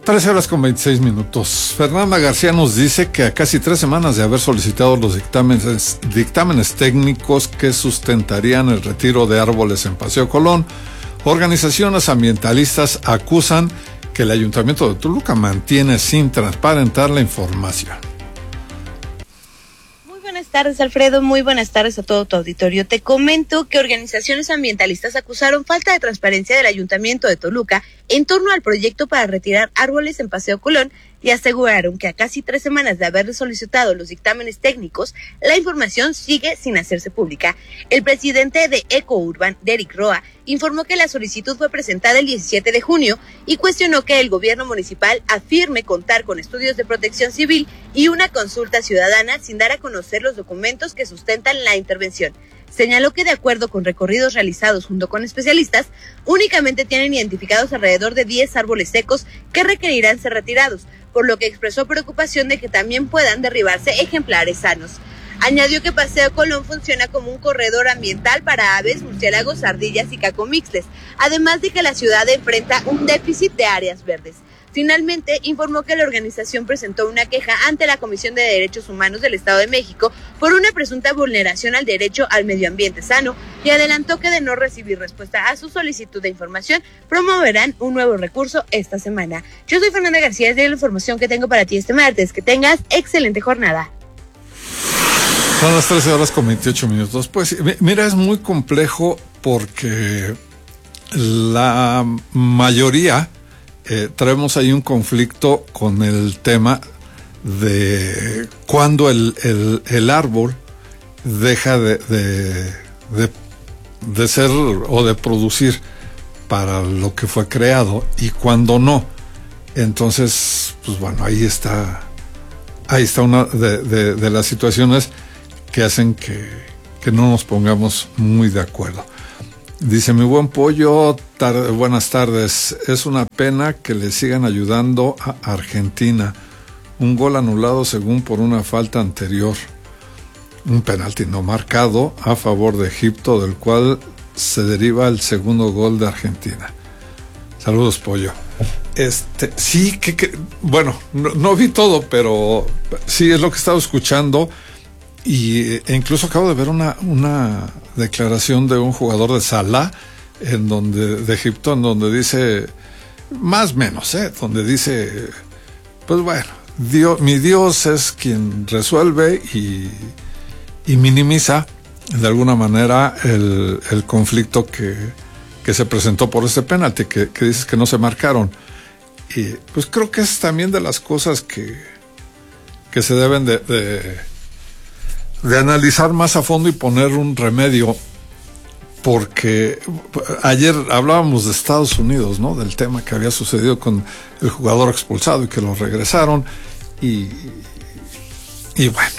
13:26. Fernanda García nos dice que a casi 3 semanas de haber solicitado los dictámenes técnicos que sustentarían el retiro de árboles en Paseo Colón, organizaciones ambientalistas acusan que el Ayuntamiento de Toluca mantiene sin transparentar la información. Buenas tardes, Alfredo. Muy buenas tardes a todo tu auditorio. Te comento que organizaciones ambientalistas acusaron falta de transparencia del Ayuntamiento de Toluca en torno al proyecto para retirar árboles en Paseo Colón y aseguraron que a casi 3 semanas de haberle solicitado los dictámenes técnicos, la información sigue sin hacerse pública. El presidente de EcoUrban, Derek Roa, informó que la solicitud fue presentada el 17 de junio y cuestionó que el gobierno municipal afirme contar con estudios de protección civil y una consulta ciudadana sin dar a conocer los documentos que sustentan la intervención. Señaló que de acuerdo con recorridos realizados junto con especialistas, únicamente tienen identificados alrededor de 10 árboles secos que requerirán ser retirados, por lo que expresó preocupación de que también puedan derribarse ejemplares sanos. Añadió que Paseo Colón funciona como un corredor ambiental para aves, murciélagos, ardillas y cacomixles, además de que la ciudad enfrenta un déficit de áreas verdes. Finalmente, informó que la organización presentó una queja ante la Comisión de Derechos Humanos del Estado de México por una presunta vulneración al derecho al medio ambiente sano y adelantó que de no recibir respuesta a su solicitud de información, promoverán un nuevo recurso esta semana. Yo soy Fernanda García, es de la información que tengo para ti este martes. Que tengas excelente jornada. Son las 13:28. Pues mira, es muy complejo porque la mayoría traemos ahí un conflicto con el tema de cuando el árbol deja de ser o de producir para lo que fue creado y cuando no. Entonces, pues bueno, ahí está una de las situaciones que hacen que no nos pongamos muy de acuerdo. Dice mi buen pollo, buenas tardes. Es una pena que le sigan ayudando a Argentina. Un gol anulado según por una falta anterior. Un penalti no marcado a favor de Egipto, del cual se deriva el segundo gol de Argentina. Saludos, pollo. Sí, bueno, no vi todo, pero sí es lo que he estado escuchando. E incluso acabo de ver una declaración de un jugador de Salah de Egipto, en donde dice, más o menos, donde dice, pues bueno, mi Dios es quien resuelve y minimiza de alguna manera el conflicto que se presentó por este penalti, que dices que no se marcaron. Y pues creo que es también de las cosas que se deben de analizar más a fondo y poner un remedio, porque ayer hablábamos de Estados Unidos, ¿no? Del tema que había sucedido con el jugador expulsado y que lo regresaron y bueno,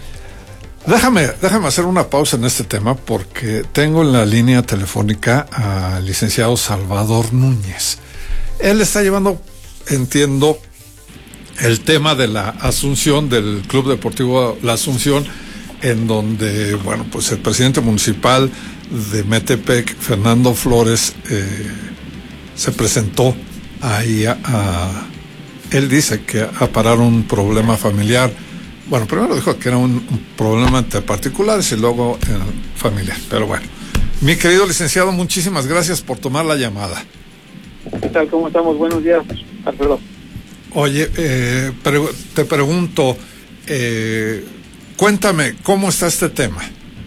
déjame hacer una pausa en este tema porque tengo en la línea telefónica al licenciado Salvador Núñez. Él está llevando, entiendo, el tema de la Asunción, del Club Deportivo La Asunción, en donde, bueno, pues el presidente municipal de Metepec, Fernando Flores, se presentó ahí él dice que a parar un problema familiar. Bueno, primero dijo que era un problema entre particulares y luego familiar, pero bueno. Mi querido licenciado, muchísimas gracias por tomar la llamada. ¿Qué tal? ¿Cómo estamos? Buenos días, Alfredo. Oye, te pregunto, cuéntame, ¿cómo está este tema?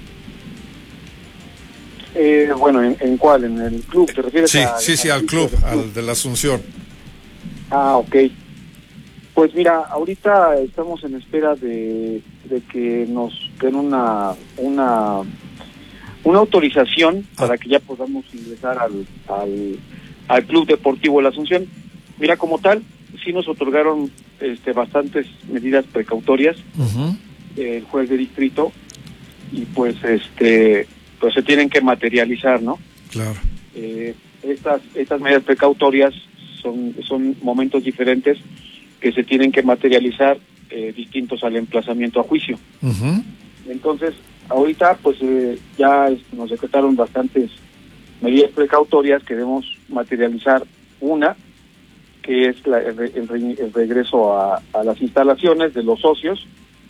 Bueno, ¿en cuál? ¿En el club? ¿Te refieres Sí, al club, al de la Asunción. Ah, ok. Pues mira, ahorita estamos en espera de que nos den una autorización para que ya podamos ingresar al Club Deportivo La Asunción. Mira, como tal, sí nos otorgaron bastantes medidas precautorias, el juez de distrito, y pues pues se tienen que materializar, ¿no? Claro. Estas medidas precautorias son momentos diferentes que se tienen que materializar, distintos al emplazamiento a juicio. Entonces, ahorita pues ya nos decretaron bastantes medidas precautorias que debemos materializar. Una que es el regreso a las instalaciones de los socios,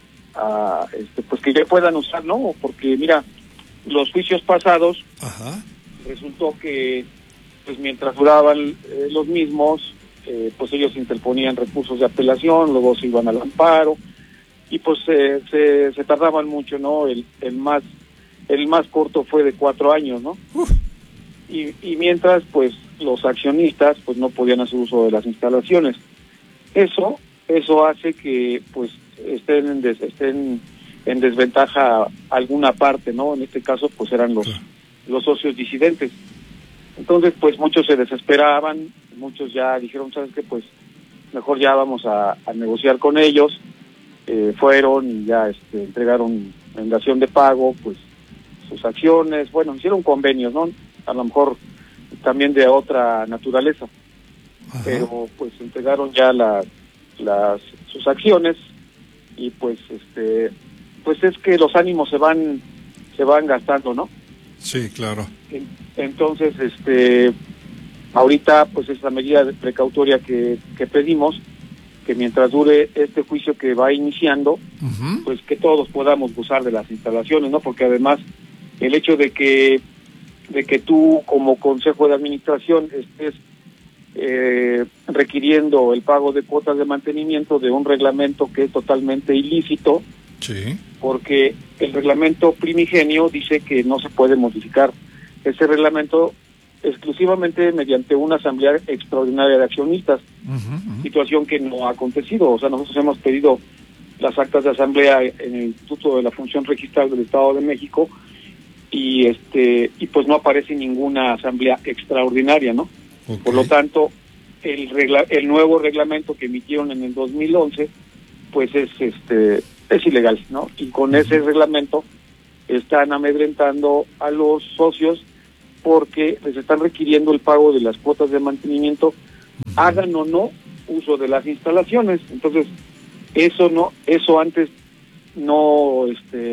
pues que ya puedan usar, ¿no? Porque mira, los juicios pasados, Ajá. resultó que pues mientras duraban los mismos, pues ellos interponían recursos de apelación, luego se iban al amparo, y pues se tardaban mucho, ¿no? El más corto fue de 4 años, ¿no? Y mientras, pues, los accionistas, pues, no podían hacer uso de las instalaciones. Eso hace que, pues, estén en desventaja alguna parte, ¿no? En este caso, pues, eran los socios disidentes. Entonces, pues, muchos se desesperaban, muchos ya dijeron, ¿sabes qué? Pues, mejor ya vamos a negociar con ellos. Fueron y ya entregaron en dación de pago, pues, sus acciones, bueno, hicieron convenios, ¿no? A lo mejor también de otra naturaleza. Ajá. Pero pues entregaron ya sus acciones y pues pues es que los ánimos se van gastando, ¿no? Sí, claro. Entonces ahorita pues es la medida precautoria que pedimos, que mientras dure este juicio que va iniciando, uh-huh, pues que todos podamos gozar de las instalaciones, ¿no? Porque además el hecho de que tú como consejo de administración estés requiriendo el pago de cuotas de mantenimiento de un reglamento que es totalmente ilícito, sí, porque el reglamento primigenio dice que no se puede modificar ese reglamento exclusivamente mediante una asamblea extraordinaria de accionistas, uh-huh, situación que no ha acontecido. O sea, nosotros hemos pedido las actas de asamblea en el Instituto de la Función Registral del Estado de México y pues no aparece ninguna asamblea extraordinaria, ¿no? Okay. Por lo tanto, el nuevo reglamento que emitieron en el 2011 pues es ilegal, ¿no? Y con ese reglamento están amedrentando a los socios porque les están requiriendo el pago de las cuotas de mantenimiento, hagan o no uso de las instalaciones. Entonces, eso antes no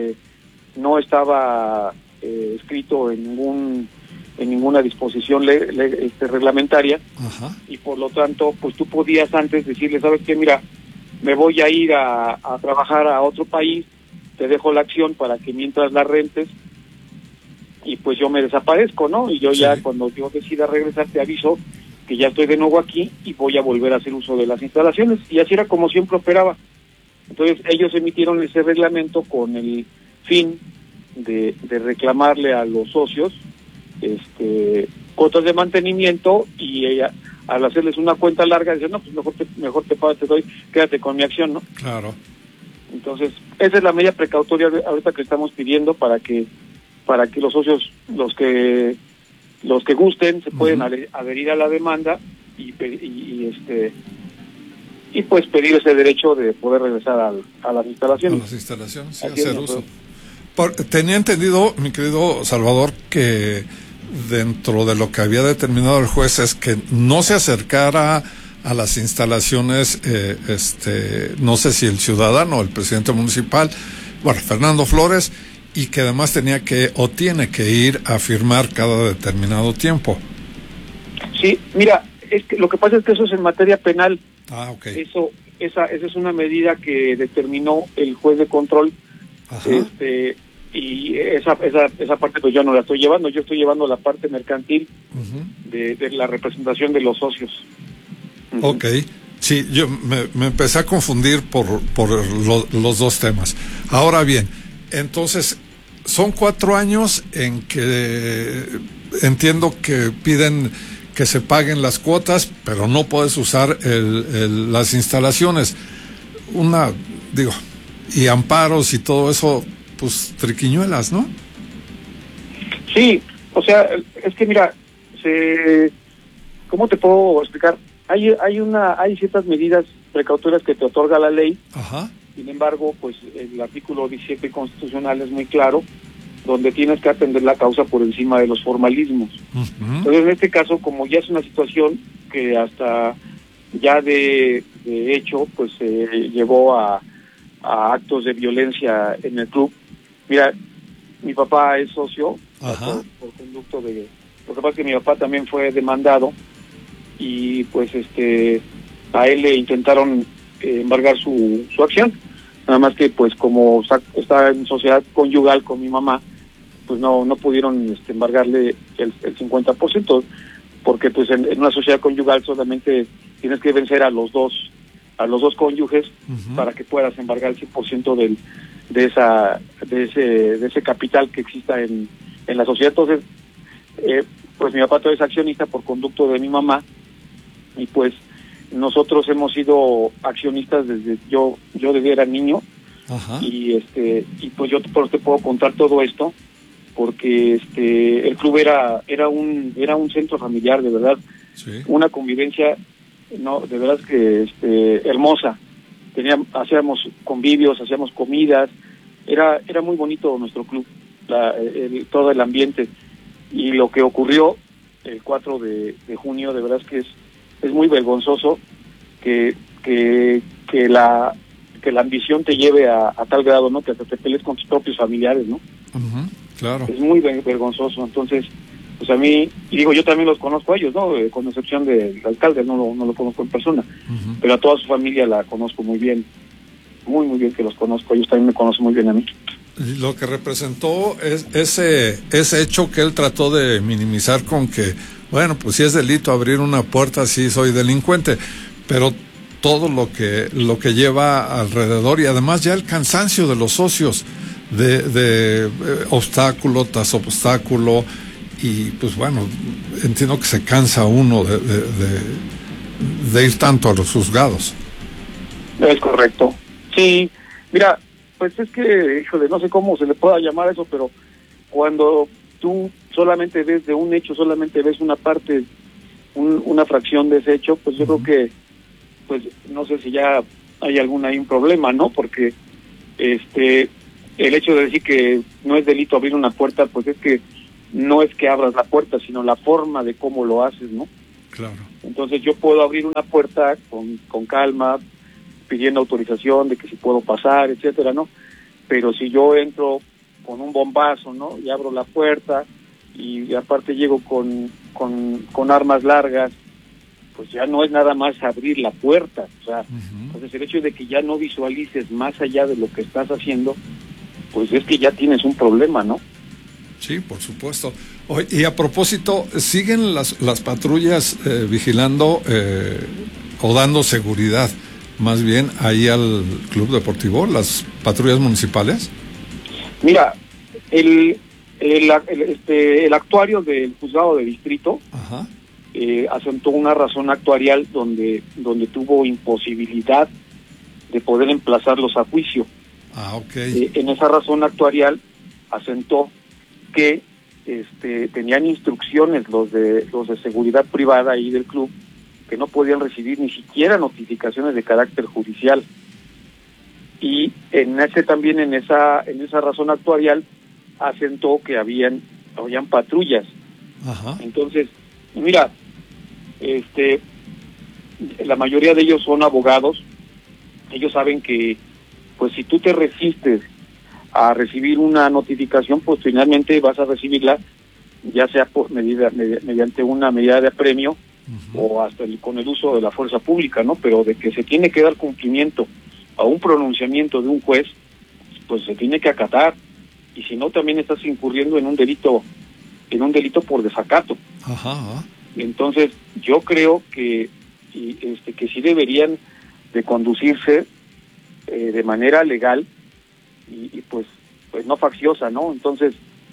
estaba escrito en ninguna disposición reglamentaria. Ajá. Y por lo tanto, pues tú podías antes decirle, ¿sabes qué? Mira, me voy a ir a trabajar a otro país, te dejo la acción para que mientras la rentes, y pues yo me desaparezco, ¿no? Y yo sí, ya cuando yo decida regresar te aviso que ya estoy de nuevo aquí y voy a volver a hacer uso de las instalaciones. Y así era como siempre operaba. Entonces ellos emitieron ese reglamento con el fin de reclamarle a los socios cuotas de mantenimiento, y al hacerles una cuenta larga dicen, no, pues mejor te pago, te doy, quédate con mi acción, ¿no? Claro. Entonces esa es la medida precautoria ahorita que estamos pidiendo para que los socios, los que gusten, se pueden adherir a la demanda y pues pedir ese derecho de poder regresar a las instalaciones. A las instalaciones, sí, hacer uso. Tenía entendido, mi querido Salvador, que dentro de lo que había determinado el juez es que no se acercara a las instalaciones, no sé si el ciudadano o el presidente municipal, bueno, Fernando Flores, y que además tiene que ir a firmar cada determinado tiempo. Sí, mira, es que lo que pasa es que eso es en materia penal. Ah, ok. Esa es una medida que determinó el juez de control. Ajá. Y esa parte pues yo no la estoy llevando, yo estoy llevando la parte mercantil, uh-huh, de la representación de los socios. Uh-huh. Ok. Sí, yo me empecé a confundir por los dos temas. Ahora bien, entonces, son 4 años en que entiendo que piden que se paguen las cuotas, pero no puedes usar las instalaciones. Y amparos y todo eso, pues triquiñuelas, ¿no? Sí, o sea, es que mira, ¿cómo te puedo explicar? Hay ciertas medidas precautorias que te otorga la ley. Ajá. Sin embargo, pues el artículo 17 constitucional es muy claro, donde tienes que atender la causa por encima de los formalismos. Uh-huh. Entonces, en este caso, como ya es una situación que hasta ya de hecho, pues llevó a actos de violencia en el club. Mira, mi papá es socio por conducto de... Lo que pasa es que mi papá también fue demandado y pues a él le intentaron embargar su acción, nada más que pues como está en sociedad conyugal con mi mamá, pues no pudieron embargarle el 50%, porque pues en una sociedad conyugal solamente tienes que vencer a los dos cónyuges para que puedas embargar el 100% de ese capital que exista en la sociedad. Entonces pues mi papá todavía es accionista por conducto de mi mamá, y pues nosotros hemos sido accionistas desde yo desde que era niño. Ajá. Y pues yo te puedo contar todo esto porque el club era un centro familiar, de verdad. Sí. Una convivencia de verdad que hermosa. Hacíamos convivios, hacíamos comidas, era muy bonito nuestro club, todo el ambiente. Y lo que ocurrió el 4 de junio, de verdad es que es muy vergonzoso que la ambición te lleve a tal grado, ¿no? Que hasta te pelees con tus propios familiares, ¿no? Claro. Es muy vergonzoso. Entonces, pues a mí, y digo, yo también los conozco a ellos, ¿no? Con excepción del alcalde, no lo conozco en persona, pero a toda su familia la conozco muy bien, muy bien que los conozco. Ellos también me conocen muy bien a mí. Lo que representó es ese hecho que él trató de minimizar con que, bueno, pues si es delito abrir una puerta, sí soy delincuente, pero todo lo que lleva alrededor, y además ya el cansancio de los socios de obstáculo tras obstáculo, y pues bueno, entiendo que se cansa uno de ir tanto a los juzgados. Es correcto. Sí, mira, pues es que, híjole, no sé cómo se le pueda llamar eso, pero cuando tú solamente ves de un hecho, solamente ves una parte, una fracción de ese hecho, pues yo creo que, pues no sé si ya hay un problema, ¿no? Porque el hecho de decir que no es delito abrir una puerta, pues es que no es que abras la puerta, sino la forma de cómo lo haces, ¿no? Claro. Entonces yo puedo abrir una puerta con calma, pidiendo autorización de que si puedo pasar, etcétera, ¿no? Pero si yo entro con un bombazo, ¿no? Y abro la puerta y aparte llego con armas largas, pues ya no es nada más abrir la puerta, o sea, entonces el hecho de que ya no visualices más allá de lo que estás haciendo, pues es que ya tienes un problema, ¿no? Sí, por supuesto. Y a propósito, ¿siguen las patrullas vigilando o dando seguridad más bien ahí al Club Deportivo, las patrullas municipales? Mira, el actuario del juzgado de distrito asentó una razón actuarial donde tuvo imposibilidad de poder emplazarlos a juicio. Okay. En esa razón actuarial asentó que tenían instrucciones los de seguridad privada ahí del club, que no podían recibir ni siquiera notificaciones de carácter judicial. Y en esa razón actuarial asentó que habían patrullas. Entonces, mira, la mayoría de ellos son abogados. Ellos saben que pues si tú te resistes a recibir una notificación, pues finalmente vas a recibirla, ya sea por mediante una medida de apremio o hasta con el uso de la fuerza pública, ¿no? Pero de que se tiene que dar cumplimiento a un pronunciamiento de un juez, pues se tiene que acatar, y si no también estás incurriendo en un delito por desacato. Entonces yo creo que sí deberían de conducirse de manera legal y pues no facciosa, ¿no? Entonces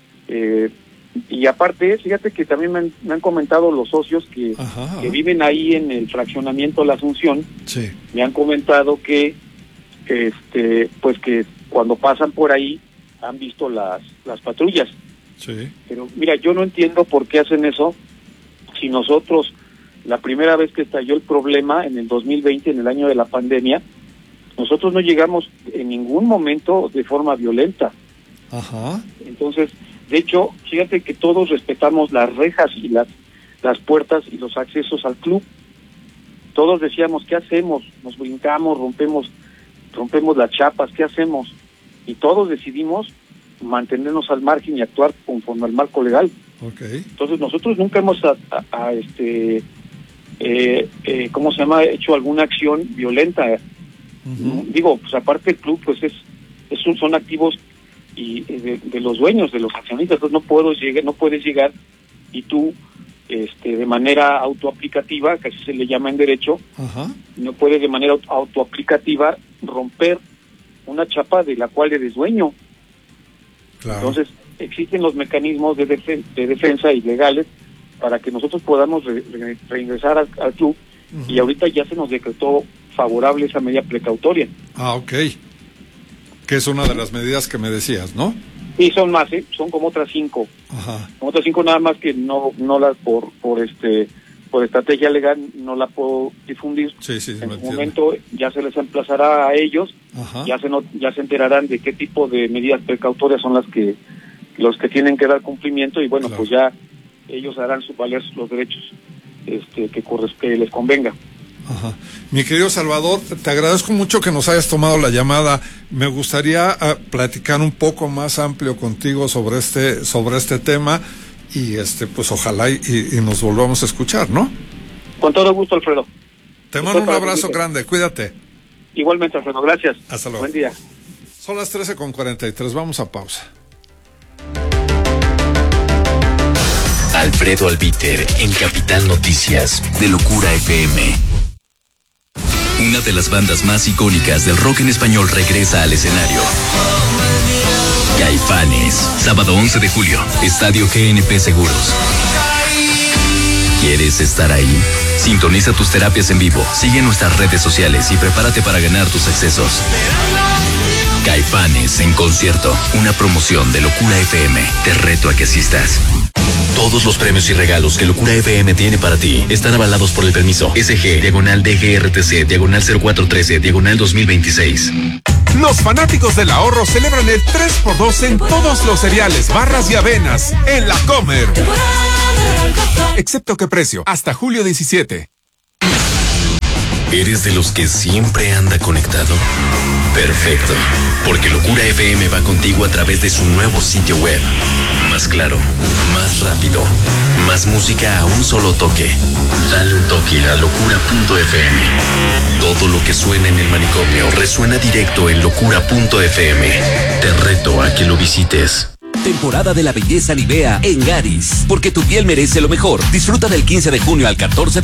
y aparte, fíjate que también me han comentado los socios que viven ahí en el fraccionamiento La Asunción. Sí. Me han comentado que pues que cuando pasan por ahí han visto las patrullas. Sí. Pero mira, yo no entiendo por qué hacen eso si nosotros, la primera vez que estalló el problema en el 2020, en el año de la pandemia, nosotros no llegamos en ningún momento de forma violenta. Entonces, de hecho, fíjate que todos respetamos las rejas y las puertas y los accesos al club. Todos decíamos, ¿qué hacemos? Nos brincamos, rompemos las chapas, ¿qué hacemos? Y todos decidimos mantenernos al margen y actuar conforme al marco legal. Okay. Entonces nosotros nunca hemos hecho alguna acción violenta. Digo, pues aparte el club pues son activos y de los dueños, de los accionistas, entonces no puedes llegar y tú de manera autoaplicativa, que así se le llama en derecho, no puedes de manera autoaplicativa romper una chapa de la cual eres dueño. Claro. Entonces existen los mecanismos de defensa y legales para que nosotros podamos reingresar al club, y ahorita ya se nos decretó favorable esa medida precautoria. Ok. Que es una de las medidas que me decías, ¿no? Sí, son más, son como otras 5. Como otras 5 nada más que no las por estrategia legal no la puedo difundir. Sí, en su momento ya se les emplazará a ellos, ya se enterarán de qué tipo de medidas precautorias son los que tienen que dar cumplimiento, y bueno, pues ya ellos harán valer los derechos que les convenga. Mi querido Salvador, te agradezco mucho que nos hayas tomado la llamada. Me gustaría platicar un poco más amplio contigo sobre este tema, y pues ojalá y nos volvamos a escuchar, ¿no? Con todo gusto, Alfredo. Te mando un abrazo grande, cuídate. Igualmente, Alfredo, gracias. Hasta luego. Buen día. Son las 13:43, vamos a pausa. Alfredo Albiter en Capital Noticias de Locura FM. Una de las bandas más icónicas del rock en español regresa al escenario. Caifanes, sábado 11 de julio, Estadio GNP Seguros. ¿Quieres estar ahí? Sintoniza tus terapias en vivo, sigue nuestras redes sociales y prepárate para ganar tus accesos. Caifanes en concierto, una promoción de Locura FM. Te reto a que asistas. Todos los premios y regalos que Locura FM tiene para ti están avalados por el permiso SG/DGRTC/0413/2026. Los fanáticos del ahorro celebran el 3x2 en todos los cereales, barras y avenas en La Comer. Excepto que precio, hasta julio 17. ¿Eres de los que siempre anda conectado? Perfecto, porque Locura FM va contigo a través de su nuevo sitio web. Más claro, más rápido, más música a un solo toque. Dale un toque a locura.fm. Todo lo que suena en el manicomio resuena directo en locura.fm. Te reto a que lo visites. Temporada de la belleza Nivea en Garis, porque tu piel merece lo mejor. Disfruta del 15 de junio al 14 de